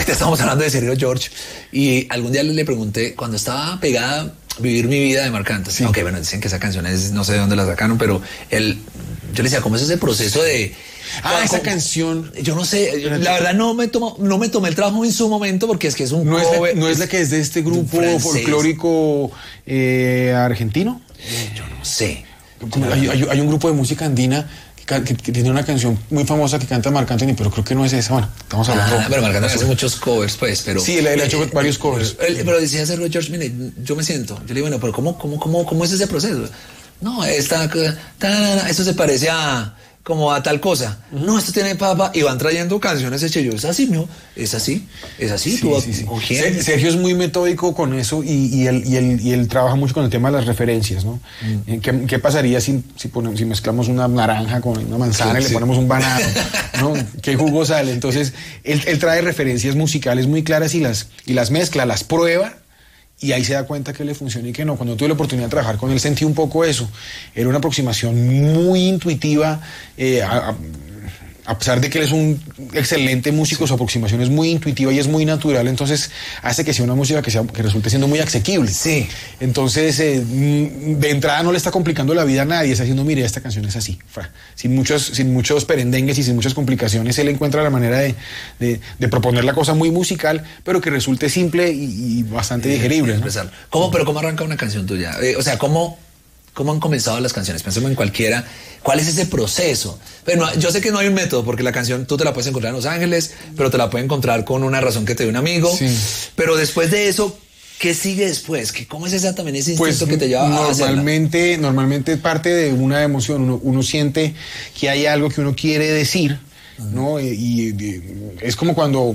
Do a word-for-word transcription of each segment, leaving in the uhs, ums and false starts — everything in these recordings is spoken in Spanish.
ahorita estamos hablando de Sergio George, y algún día le pregunté, cuando estaba pegada Vivir mi vida de Marc Anthony, sí. Aunque bueno, dicen que esa canción es, no sé de dónde la sacaron, pero él, yo le decía, ¿cómo es ese proceso de... Ah, esa como, canción... Yo no sé, yo, la verdad no me, tomo, no me tomé el trabajo en su momento porque es que es un... ¿No, cover, es, la, ¿no es la que es de este grupo folclórico eh, argentino? Yo no sé. Hay, hay, hay un grupo de música andina que, que, que tiene una canción muy famosa que canta Marc Anthony, pero creo que no es esa. Bueno, estamos hablando... Ah, pero Marc Anthony hace muchos covers, pues, pero... Sí, él, él ha hecho eh, varios covers. Él, pero decía Sergio George, mire, yo me siento. Yo le digo, bueno, pero ¿cómo, cómo, cómo, cómo es ese proceso? No, esta... Ta, esto se parece a... como a tal cosa. Uh-huh. No, esto tiene papa, y van trayendo canciones hechas. Yo, es así, ¿no? Es así, es así. Sí, tú, sí, sí. Sergio es muy metódico con eso y, y, él, y, él, y él trabaja mucho con el tema de las referencias, ¿no? Uh-huh. ¿Qué, qué pasaría si, si, ponemos, si mezclamos una naranja con una manzana sí, y le sí. ponemos un banano? ¿No? ¿Qué jugo sale? Entonces, él, él trae referencias musicales muy claras y las, y las mezcla, las prueba. Y ahí se da cuenta que le funciona y que no. Cuando tuve la oportunidad de trabajar con él, sentí un poco eso. Era una aproximación muy intuitiva. Eh, a, a, a pesar de que él es un excelente músico, su aproximación es muy intuitiva y es muy natural. Entonces, hace que sea una música que, sea, que resulte siendo muy asequible. Sí. Entonces, eh, de entrada no le está complicando la vida a nadie. Está diciendo, mire, esta canción es así. Sin muchos, sin muchos perendengues y sin muchas complicaciones, él encuentra la manera de, de, de proponer la cosa muy musical, pero que resulte simple y, y bastante eh, digerible, ¿no? ¿Cómo, pero cómo arranca una canción tuya? Eh, o sea, ¿cómo, ¿cómo han comenzado las canciones? Pensemos en cualquiera. ¿Cuál es ese proceso? Pero no, yo sé que no hay un método, porque la canción tú te la puedes encontrar en Los Ángeles, pero te la puedes encontrar con una razón que te dio un amigo. Sí. Pero después de eso, ¿qué sigue después? ¿Cómo es esa, también ese instinto pues, que te lleva normalmente, a hacerla? Normalmente parte de una emoción. Uno, uno siente que hay algo que uno quiere decir, uh-huh. ¿no? Y, y, y es como cuando...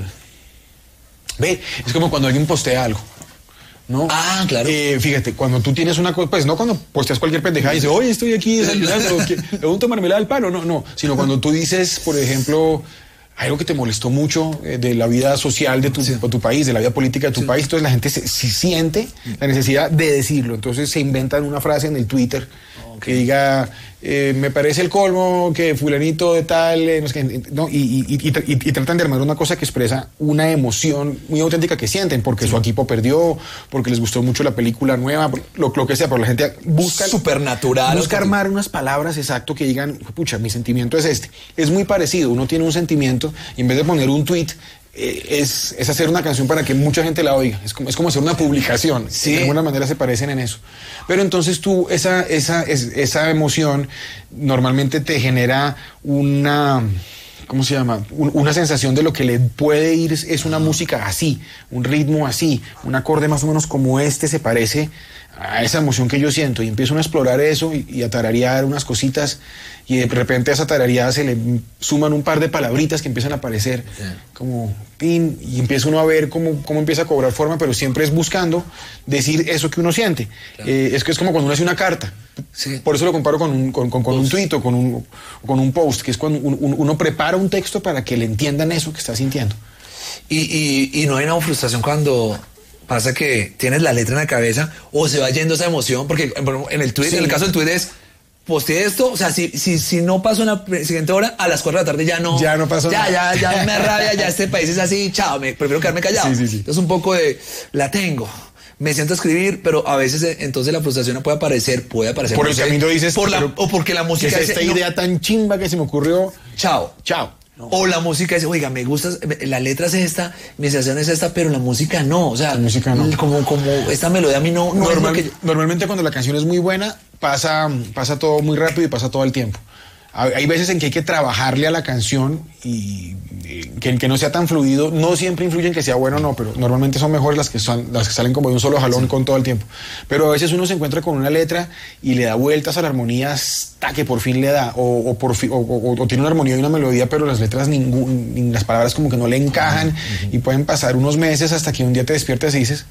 Ve, es como cuando alguien postea algo. ¿No? Ah, claro. Eh, fíjate, cuando tú tienes una cosa, pues no cuando posteas cualquier pendejada y dices, oye, estoy aquí desayunando, ¿le voy a tomar mermelada al palo? No, no, sino cuando tú dices, por ejemplo, algo que te molestó mucho eh, de la vida social de tu, sí. tu país, de la vida política de tu sí. país, entonces la gente se, se siente la necesidad de decirlo, entonces se inventan una frase en el Twitter okay. que diga, eh, me parece el colmo que fulanito de tal, eh, no, sé, no, y, y, y, y, y tratan de armar una cosa que expresa una emoción muy auténtica que sienten, porque sí. su equipo perdió, porque les gustó mucho la película nueva, lo, lo que sea, pero la gente busca... Supernatural. Busca armar unas palabras exacto que digan, pucha, mi sentimiento es este. Es muy parecido, uno tiene un sentimiento y en vez de poner un tweet, eh, es, es hacer una canción para que mucha gente la oiga. Es como, es como hacer una publicación. Sí. De alguna manera se parecen en eso. Pero entonces tú, esa, esa, es, esa emoción normalmente te genera una... ¿Cómo se llama? Un, una sensación de lo que le puede ir es, es una música así, un ritmo así, un acorde más o menos como este se parece a esa emoción que yo siento, y empiezo a explorar eso y, y a tararear unas cositas, y de repente a esa tarareada se le suman un par de palabritas que empiezan a aparecer yeah. como pin, y empieza uno a ver cómo, cómo empieza a cobrar forma, pero siempre es buscando decir eso que uno siente. Claro. Eh, es que es como cuando uno hace una carta. Sí. Por eso lo comparo con un, con, con, con un tweet o con un, con un post, que es cuando un, un, uno prepara un texto para que le entiendan eso que está sintiendo. Y, y, y no hay una frustración cuando pasa que tienes la letra en la cabeza o se va yendo esa emoción, porque en el tweet, sí. en el caso del tweet es posteé esto, o sea, si, si, si no pasó en la siguiente hora, a las cuatro de la tarde ya no... Ya no pasó ya, nada. Ya, ya me rabia, ya este país es así, chao, me prefiero quedarme callado. Sí, sí, sí. Entonces un poco de, la tengo, me siento a escribir, pero a veces entonces la frustración puede aparecer, puede aparecer. Por el camino dices... Por la, o porque la música... Es esta dice, idea no, tan chimba que se me ocurrió... Chao. Chao. No. O la música dice, oiga, me gusta, la letra es esta, mi sensación es esta, pero la música no, o sea, la música no. Como, como esta melodía a mí no, no Normal, es lo que... Normalmente cuando la canción es muy buena, pasa, pasa todo muy rápido y pasa todo el tiempo. Hay veces en que hay que trabajarle a la canción y que, que no sea tan fluido. No siempre influye en que sea bueno o no, pero normalmente son mejores las que, son, las que salen como de un solo jalón sí. con todo el tiempo. Pero a veces uno se encuentra con una letra y le da vueltas a la armonía hasta que por fin le da, o, o, por fi, o, o, o tiene una armonía y una melodía, pero las letras, ningún, ni las palabras como que no le encajan uh-huh. y pueden pasar unos meses hasta que un día te despiertas y dices...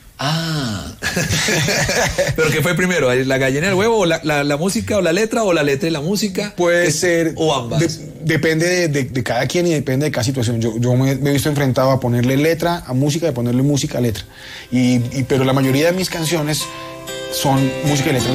Ah, pero ¿qué fue primero? ¿La gallina y el huevo? ¿O la, la, la música o la letra? ¿O la letra y la música? Puede ser. ¿O ambas? De, depende de, de, de cada quien y depende de cada situación. Yo, yo me, me he visto enfrentado a ponerle letra a música y a ponerle música a letra. Y, y, pero la mayoría de mis canciones son música y letra.